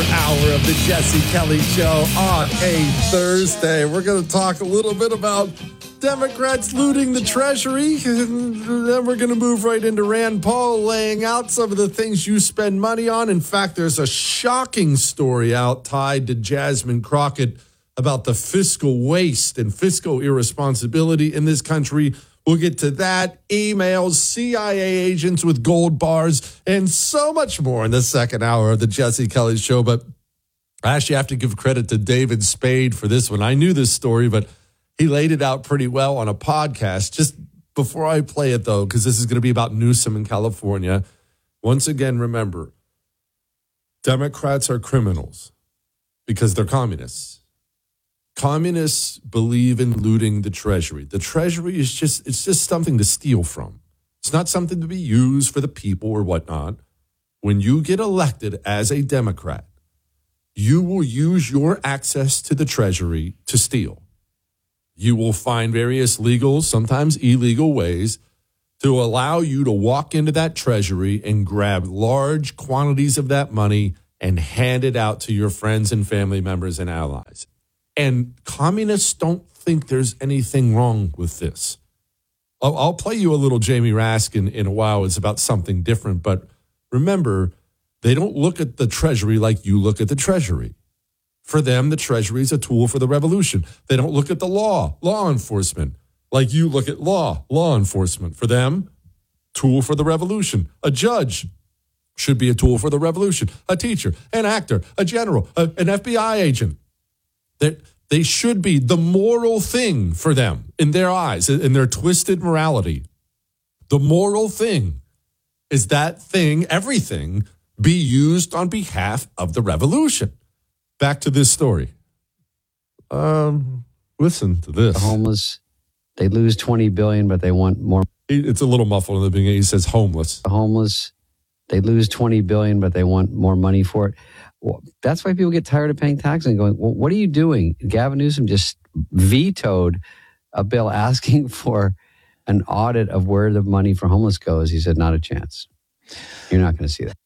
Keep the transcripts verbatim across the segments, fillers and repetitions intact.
hour of the Jesse Kelly Show on a Thursday. We're going to talk a little bit about Democrats looting the Treasury, and then we're going to move right into Rand Paul laying out some of the things you spend money on. In fact, there's a shocking story out tied to Jasmine Crockett about the fiscal waste and fiscal irresponsibility in this country. We'll get to that, emails, C I A agents with gold bars, and so much more in the second hour of the Jesse Kelly Show. But I actually have to give credit to David Spade for this one. I knew this story, but he laid it out pretty well on a podcast. Just before I play it, though, because this is going to be about Newsom in California, once again, remember, Democrats are criminals because they're communists. Communists believe in looting the Treasury. The Treasury is just, it's just something to steal from. It's not something to be used for the people or whatnot. When you get elected as a Democrat, you will use your access to the Treasury to steal. You will find various legal, sometimes illegal ways to allow you to walk into that Treasury and grab large quantities of that money and hand it out to your friends and family members and allies. And communists don't think there's anything wrong with this. I'll, I'll play you a little Jamie Raskin in a while. It's about something different. But remember, they don't look at the Treasury like you look at the Treasury. For them, the Treasury is a tool for the revolution. They don't look at the law, law enforcement, like you look at law, law enforcement. For them, tool for the revolution. A judge should be a tool for the revolution. A teacher, an actor, a general, a, an F B I agent. That they should be the moral thing for them in their eyes, in their twisted morality. The moral thing is that thing, everything, be used on behalf of the revolution. Back to this story. Um, listen to this. The homeless, they lose twenty billion dollars, but they want more. It's a little muffled in the beginning. He says homeless. The homeless, they lose twenty billion dollars, but they want more money for it. Well, that's why people get tired of paying taxes and going, well, what are you doing? Gavin Newsom just vetoed a bill asking for an audit of where the money for homeless goes. He said, not a chance. You're not going to see that.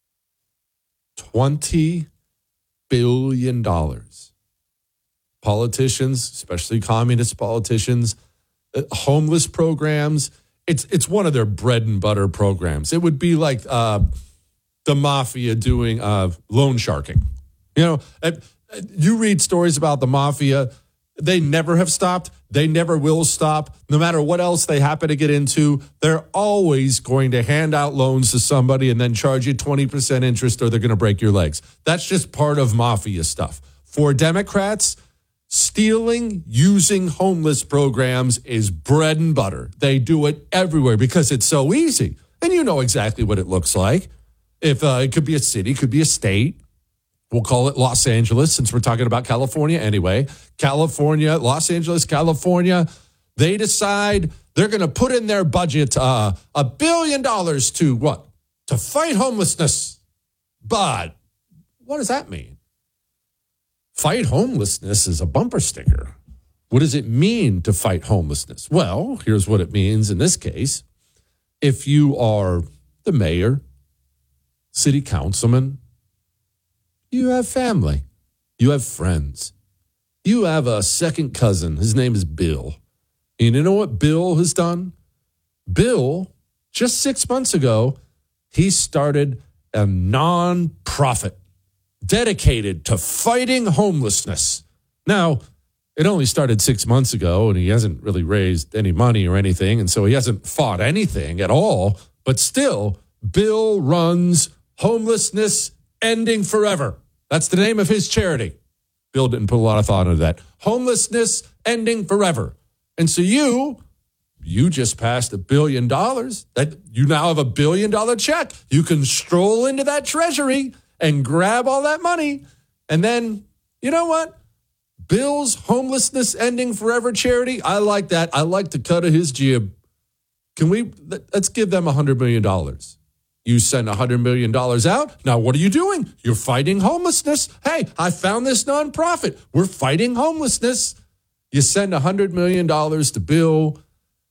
twenty billion dollars. Politicians, especially communist politicians, uh, homeless programs, it's it's one of their bread and butter programs. It would be like uh, the mafia doing uh, loan sharking. You know, uh, you read stories about the mafia. They never have stopped. They never will stop. No matter what else they happen to get into, they're always going to hand out loans to somebody and then charge you twenty percent interest or they're going to break your legs. That's just part of mafia stuff. For Democrats, stealing using homeless programs is bread and butter. They do it everywhere because it's so easy. And you know exactly what it looks like. If uh, it could be a city, could be a state. We'll call it Los Angeles since we're talking about California anyway. California, Los Angeles, California, they decide they're going to put in their budget uh, a billion dollars to what? To fight homelessness. But what does that mean? Fight homelessness is a bumper sticker. What does it mean to fight homelessness? Well, here's what it means in this case. If you are the mayor, city councilman, you have family. You have friends. You have a second cousin. His name is Bill. And you know what Bill has done? Bill, just six months ago, he started a nonprofit dedicated to fighting homelessness. Now, it only started six months ago, and he hasn't really raised any money or anything, and so he hasn't fought anything at all. But still, Bill runs Homelessness Ending Forever. That's the name of his charity. Bill didn't put a lot of thought into that. Homelessness Ending Forever. And so you, you just passed a billion dollars. That you now have a billion dollar check. You can stroll into that treasury and grab all that money. And then, you know what? Bill's Homelessness Ending Forever charity, I like that. I like the cut of his jib. Can we, let's give them one hundred million dollars. You send one hundred million dollars out. Now, what are you doing? You're fighting homelessness. Hey, I found this nonprofit. We're fighting homelessness. You send one hundred million dollars to Bill.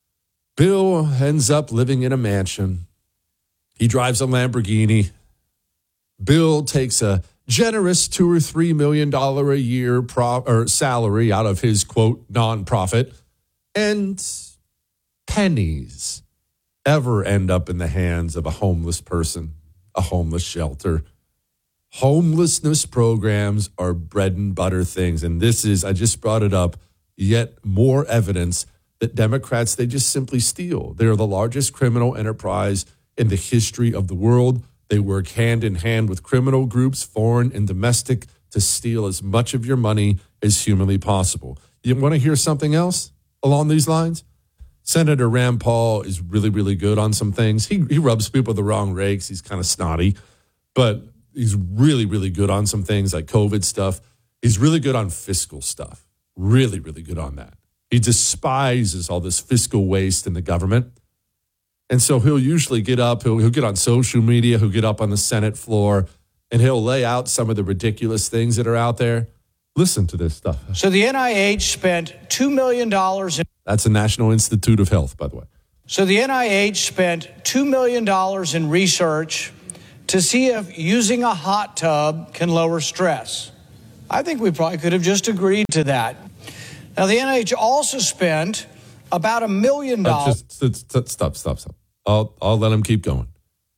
Bill ends up living in a mansion. He drives a Lamborghini. Bill takes a generous two or three million dollar a year pro, or salary out of his quote nonprofit, and pennies ever end up in the hands of a homeless person, a homeless shelter. Homelessness programs are bread and butter things. And this is, I just brought it up, yet more evidence that Democrats, they just simply steal. They are the largest criminal enterprise in the history of the world. They work hand in hand with criminal groups, foreign and domestic, to steal as much of your money as humanly possible. You want to hear something else along these lines? Senator Rand Paul is really, really good on some things. He, he rubs people the wrong rakes. He's kind of snotty, but he's really, really good on some things like COVID stuff. He's really good on fiscal stuff. Really, really good on that. He despises all this fiscal waste in the government. And so he'll usually get up, he'll, he'll get on social media, he'll get up on the Senate floor, and he'll lay out some of the ridiculous things that are out there. Listen to this stuff. So the N I H spent two million dollars. In- That's the National Institute of Health, by the way. So the N I H spent two million dollars in research to see if using a hot tub can lower stress. I think we probably could have just agreed to that. Now, the N I H also spent about a million dollars. Uh, just, just stop, stop, stop. I'll, I'll let him keep going.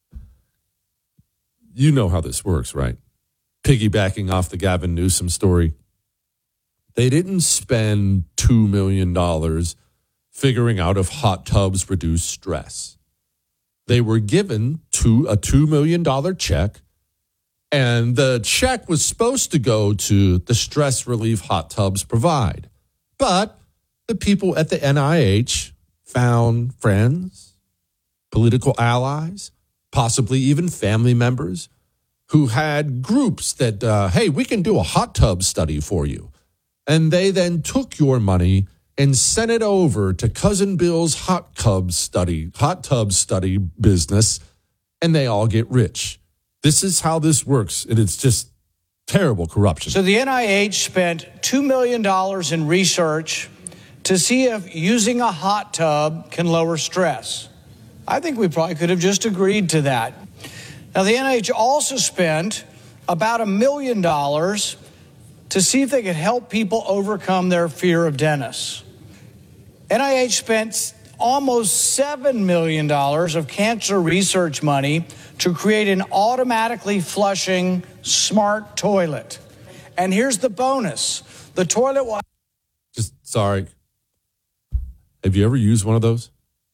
You know how this works, right? Piggybacking off the Gavin Newsom story. They didn't spend two million dollars figuring out if hot tubs reduce stress. They were given two, a two million dollars check, and the check was supposed to go to the stress relief hot tubs provide. But the people at the N I H found friends, political allies, possibly even family members who had groups that, uh, hey, we can do a hot tub study for you. And they then took your money and sent it over to Cousin Bill's hot tub study, hot tub study business, and they all get rich. This is how this works, and it's just terrible corruption. So the N I H spent two million dollars in research to see if using a hot tub can lower stress. I think we probably could have just agreed to that. Now, the N I H also spent about a million dollars to see if they could help people overcome their fear of dentists. N I H spent almost seven million dollars of cancer research money to create an automatically flushing smart toilet. And here's the bonus. The toilet will... Just, sorry. Have you ever used one of those?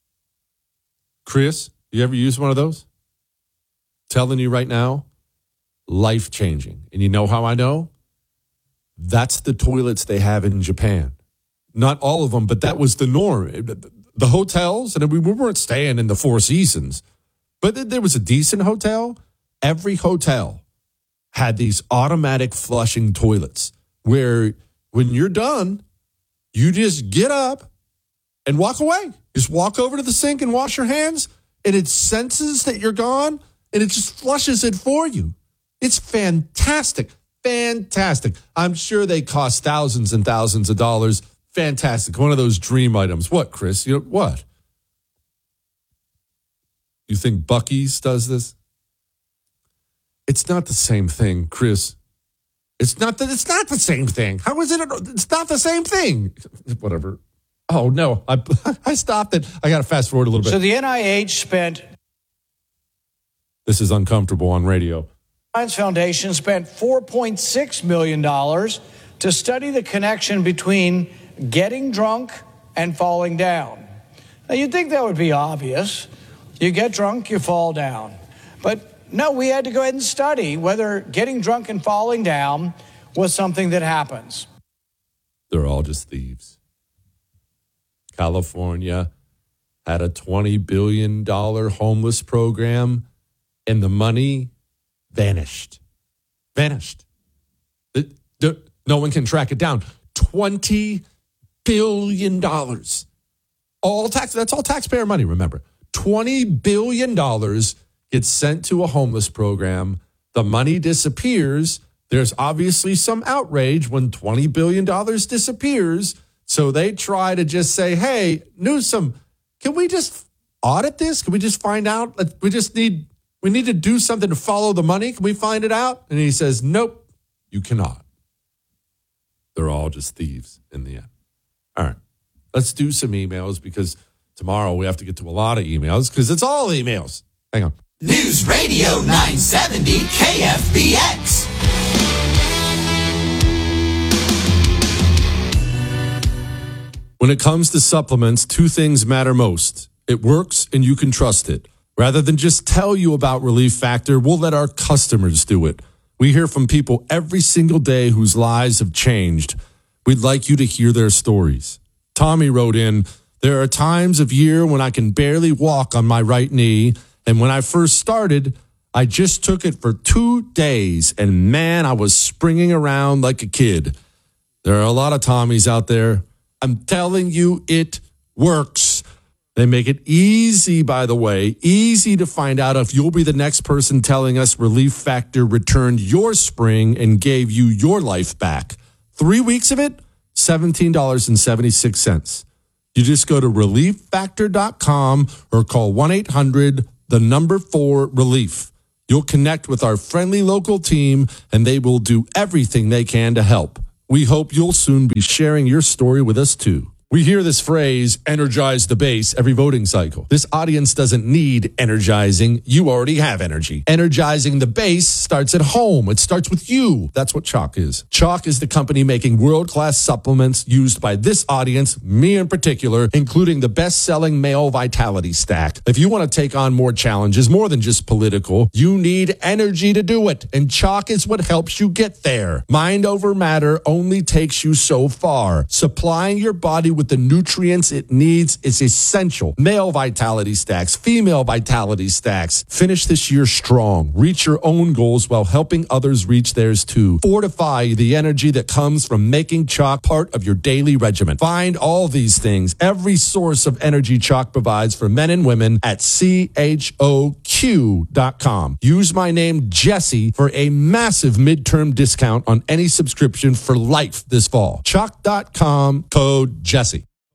Chris, you ever used one of those? Telling you right now, life-changing. And you know how I know? That's the toilets they have in Japan. Not all of them, but that was the norm. The hotels, and we weren't staying in the Four Seasons, but there was a decent hotel. Every hotel had these automatic flushing toilets where when you're done, you just get up and walk away. Just walk over to the sink and wash your hands, and it senses that you're gone, and it just flushes it for you. It's fantastic. Fantastic. I'm sure they cost thousands and thousands of dollars. Fantastic. One of those dream items. What, Chris? You know, what? You think Buc-ee's does this? It's not the same thing, Chris. It's not that. It's not the same thing. How is it? It's not the same thing. Whatever. Oh, no. I, I stopped it. I got to fast forward a little bit. So the N I H spent... This is uncomfortable on radio. Science Foundation spent four point six million dollars to study the connection between getting drunk and falling down. Now, you'd think that would be obvious. You get drunk, you fall down. But no, we had to go ahead and study whether getting drunk and falling down was something that happens. They're all just thieves. California had a twenty billion dollars homeless program, and the money vanished. Vanished. It, it, no one can track it down. twenty billion dollars. All tax, that's all taxpayer money, remember. twenty billion dollars gets sent to a homeless program. The money disappears. There's obviously some outrage when twenty billion dollars disappears. So they try to just say, hey, Newsom, can we just audit this? Can we just find out? We just need We need to do something to follow the money. Can we find it out? And he says, nope, you cannot. They're all just thieves in the end. All right, let's do some emails because tomorrow we have to get to a lot of emails because it's all emails. Hang on. News Radio nine seventy K F B X. When it comes to supplements, two things matter most. It works and you can trust it. Rather than just tell you about Relief Factor, we'll let our customers do it. We hear from people every single day whose lives have changed. We'd like you to hear their stories. Tommy wrote in, there are times of year when I can barely walk on my right knee. And when I first started, I just took it for two days. And man, I was springing around like a kid. There are a lot of Tommies out there. I'm telling you, it works. They make it easy, by the way, easy to find out if you'll be the next person telling us Relief Factor returned your spring and gave you your life back. Three weeks of it, seventeen dollars and seventy-six cents. You just go to relief factor dot com or call one eight hundred, the number four, relief. You'll connect with our friendly local team and they will do everything they can to help. We hope you'll soon be sharing your story with us too. We hear this phrase, energize the base, every voting cycle. This audience doesn't need energizing. You already have energy. Energizing the base starts at home. It starts with you. That's what Choq is. Choq is the company making world-class supplements used by this audience, me in particular, including the best-selling male vitality stack. If you want to take on more challenges, more than just political, you need energy to do it. And Choq is what helps you get there. Mind over matter only takes you so far. Supplying your body with the nutrients it needs is essential. Male vitality stacks, female vitality stacks. Finish this year strong. Reach your own goals while helping others reach theirs too. Fortify the energy that comes from making Choq part of your daily regimen. Find all these things, every source of energy Choq provides for men and women at C H O Q dot com. Use my name, Jesse, for a massive midterm discount on any subscription for life this fall. Choq dot com, code Jesse.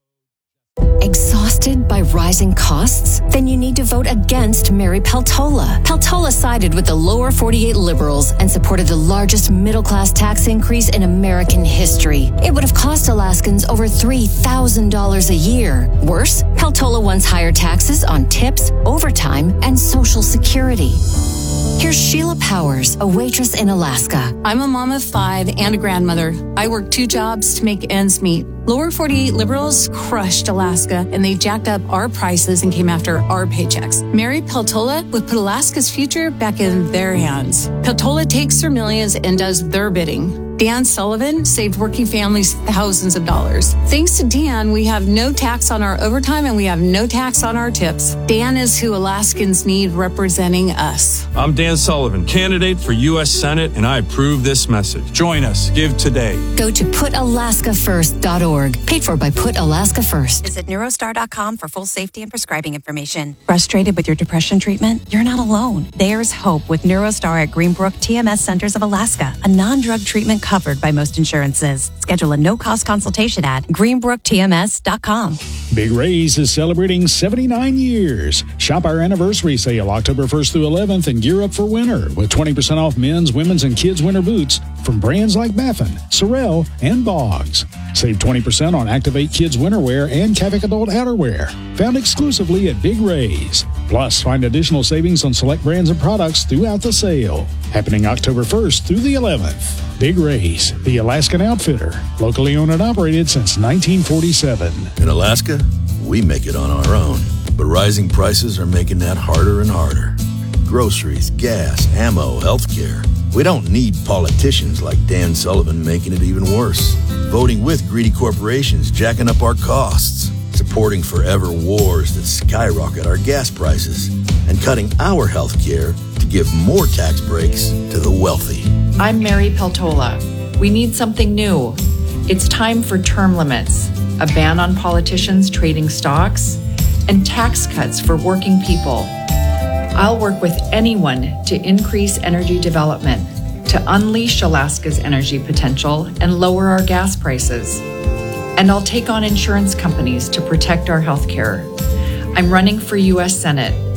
Exhausted by rising costs? Then you need to vote against Mary Peltola. Peltola sided with the lower forty-eight liberals and supported the largest middle-class tax increase in American history. It would have cost Alaskans over three thousand dollars a year. Worse, Peltola wants higher taxes on tips, overtime, and Social Security. Here's Sheila Powers, a waitress in Alaska. I'm a mom of five and a grandmother. I work two jobs to make ends meet. Lower forty-eight liberals crushed Alaska, and they jacked up our prices and came after our paychecks. Mary Peltola would put Alaska's future back in their hands. Peltola takes their millions and does their bidding. Dan Sullivan saved working families thousands of dollars. Thanks to Dan, we have no tax on our overtime and we have no tax on our tips. Dan is who Alaskans need representing us. I'm Dan Sullivan, candidate for U S Senate, and I approve this message. Join us. Give today. Go to put alaska first dot org. Paid for by Put Alaska First. Visit neurostar dot com for full safety and prescribing information. Frustrated with your depression treatment? You're not alone. There's hope with Neurostar at Greenbrook T M S Centers of Alaska, a non-drug treatment covered by most insurances. Schedule a no-cost consultation at greenbrook t m s dot com. Big Ray's is celebrating seventy-nine years. Shop our anniversary sale October first through eleventh and gear up for winter with twenty percent off men's, women's, and kids' winter boots from brands like Baffin, Sorel, and Boggs. Save twenty percent on Activate Kids Winterwear and Kavik Adult Outerwear. Found exclusively at Big Ray's. Plus, find additional savings on select brands and products throughout the sale. Happening October first through the eleventh. Big Ray's, the Alaskan Outfitter. Locally owned and operated since nineteen forty-seven. In Alaska, we make it on our own. But rising prices are making that harder and harder. Groceries, gas, ammo, healthcare. We don't need politicians like Dan Sullivan making it even worse. Voting with greedy corporations jacking up our costs. Supporting forever wars that skyrocket our gas prices. And cutting our healthcare to give more tax breaks to the wealthy. I'm Mary Peltola. We need something new. It's time for term limits, a ban on politicians trading stocks, and tax cuts for working people. I'll work with anyone to increase energy development, to unleash Alaska's energy potential and lower our gas prices. And I'll take on insurance companies to protect our health care. I'm running for U S Senate.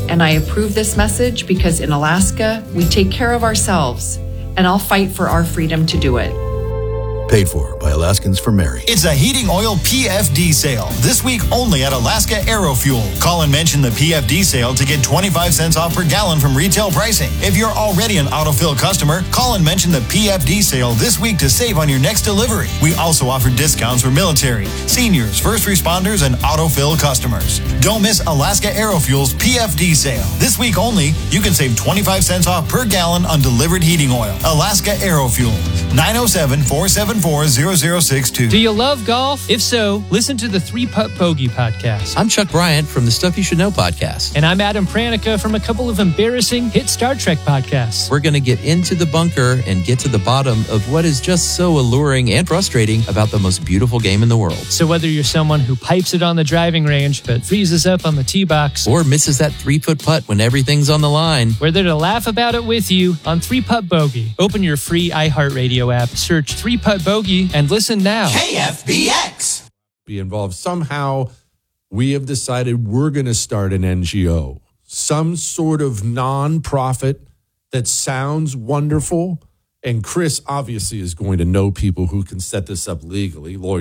And I approve this message because in Alaska, we take care of ourselves, and I'll fight for our freedom to do it. Paid for by Alaskans for Mary. It's a heating oil P F D sale. This week only at Alaska Aerofuel. Call and mention the P F D sale to get twenty-five cents off per gallon from retail pricing. If you're already an autofill customer, call and mention the P F D sale this week to save on your next delivery. We also offer discounts for military, seniors, first responders, and autofill customers. Don't miss Alaska Aerofuel's P F D sale. This week only, you can save twenty-five cents off per gallon on delivered heating oil. Alaska Aerofuel. nine oh seven, four seven four, zero zero six two. Do you love golf? If so, listen to the Three Putt Bogey podcast. I'm Chuck Bryant from the Stuff You Should Know podcast. And I'm Adam Pranica from a couple of embarrassing hit Star Trek podcasts. We're going to get into the bunker and get to the bottom of what is just so alluring and frustrating about the most beautiful game in the world. So whether you're someone who pipes it on the driving range but freezes up on the tee box, or misses that three-foot putt when everything's on the line, we're there to laugh about it with you on Three Putt Bogey. Open your free iHeartRadio app, search Three Putt Bogey, and listen now. K F B X. Be involved. Somehow we have decided we're going to start an N G O, some sort of nonprofit that sounds wonderful. And Chris obviously is going to know people who can set this up legally, lawyers.